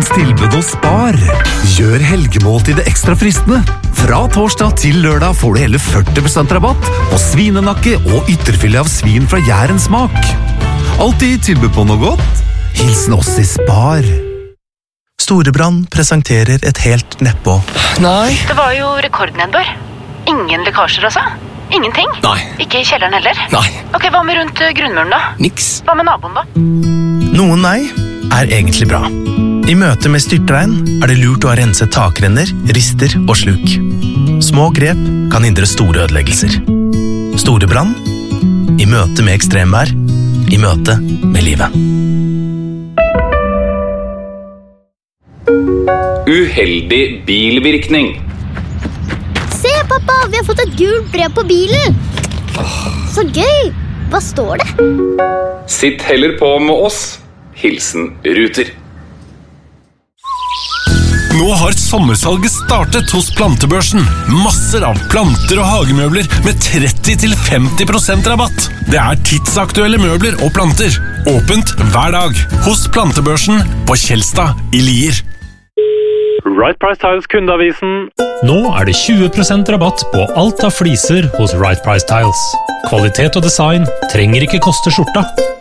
Ukens tilbud hos Spar. Gjør helgemåltidet ekstra fristende. Fra torsdag til lørdag får du hele 40% rabatt på svinenakke og ytterfilet av svin fra Jærens smak. Alltid tilbud på noe godt. Hilsen oss i Spar. Storebrand presenterer et helt nedpå. Nei. Det var jo rekordnedbør. Ingen lekkasjer altså? Ingenting? Nei. Ikke i kjelleren heller? Nei. Ok, hva med rundt grunnmuren da? Niks. Hva med naboen da? Noen nei er egentlig bra. I møte med styrtregn er det lurt å ha renset takrenner, rister og sluk. Små grep kan hindre store ødeleggelser. Storebrand. I møte med ekstremvær. I møte med livet. Uheldig bilvirkning. Se, pappa, vi har fått et gult brev på bilen. Så gøy. Hva står det? Sitt heller på med oss. Hilsen Ruter. Nå har sommersalget startet hos Plantebørsen. Masser av planter og hagemøbler med 30-50% rabatt. Det er tidsaktuelle møbler og planter. Åpent hver dag hos Plantebørsen på Kjelstad i Lier. Right Price Tiles kundeavisen. Nå er det 20% rabatt på alt av fliser hos Right Price Tiles. Kvalitet og design trenger ikke koste skjorta.